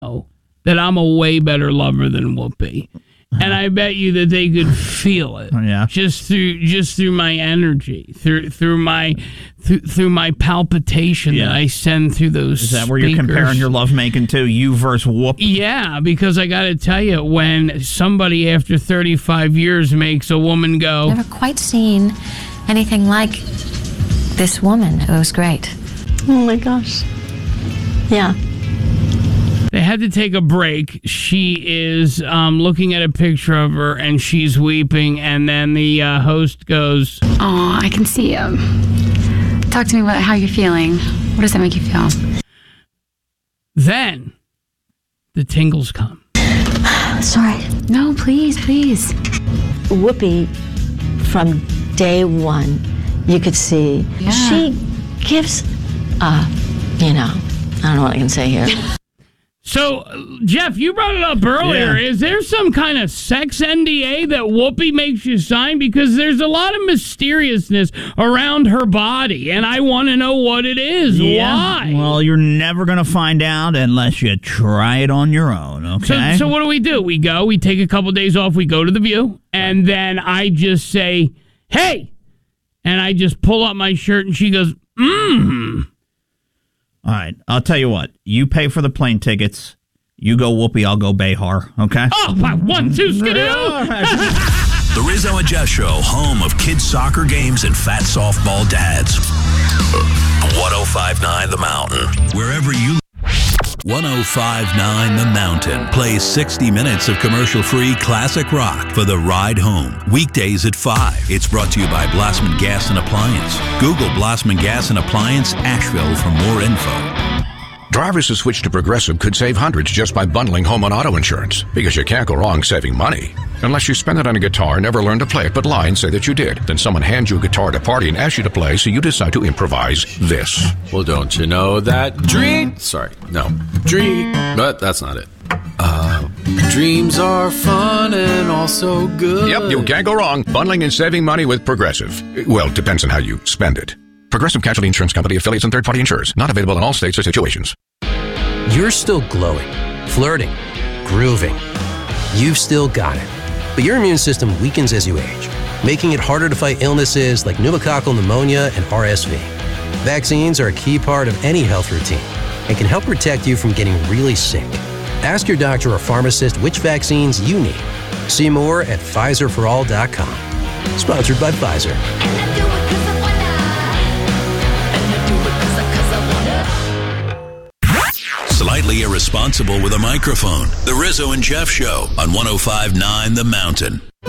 that I'm a way better lover than Whoopi. And I bet you that they could feel it, just through my energy, through my palpitation that I send through those. Is that where you're comparing your lovemaking to you versus Whoopi? Yeah, because I got to tell you, when somebody after 35 years makes a woman go, never quite seen anything like this woman. It was great. Oh my gosh. Yeah. They had to take a break. She is looking at a picture of her, and she's weeping, and then the host goes, "Oh, I can see you. Talk to me about how you're feeling. What does that make you feel?" Then the tingles come. Sorry. No, please. Whoopi, from day one, you could see she gives, I don't know what I can say here. So, Jeff, you brought it up earlier. Yeah. Is there some kind of sex NDA that Whoopi makes you sign? Because there's a lot of mysteriousness around her body, and I want to know what it is. Yeah. Why? Well, you're never going to find out unless you try it on your own, okay? So what do? We take a couple days off, we go to The View, and then I just say, hey, and I just pull up my shirt, and she goes, All right, I'll tell you what. You pay for the plane tickets. You go Whoopi, I'll go Behar, okay? Oh, 1, 2, skidoo! The Rizzo and Jeff Show, home of kids' soccer games and fat softball dads. 105.9 The Mountain. Wherever you 105.9 The Mountain plays 60 minutes of commercial-free classic rock for the ride home. Weekdays at 5. It's brought to you by Blossman Gas and Appliance. Google Blossman Gas and Appliance Asheville for more info. Drivers who switch to Progressive could save hundreds just by bundling home and auto insurance, because you can't go wrong saving money. Unless you spend it on a guitar, never learn to play it, but lie and say that you did. Then someone hands you a guitar at a party and asks you to play, so you decide to improvise this. Well, don't you know that dream... But that's not it. Dreams are fun and also good. Yep, you can't go wrong. Bundling and saving money with Progressive. Well, it depends on how you spend it. Progressive Casualty Insurance Company, affiliates, and third-party insurers. Not available in all states or situations. You're still glowing, flirting, grooving. You've still got it. But your immune system weakens as you age, making it harder to fight illnesses like pneumococcal pneumonia and RSV. Vaccines are a key part of any health routine and can help protect you from getting really sick. Ask your doctor or pharmacist which vaccines you need. See more at PfizerForAll.com. Sponsored by Pfizer. Slightly irresponsible with a microphone. The Rizzo and Jeff Show on 105.9 The Mountain.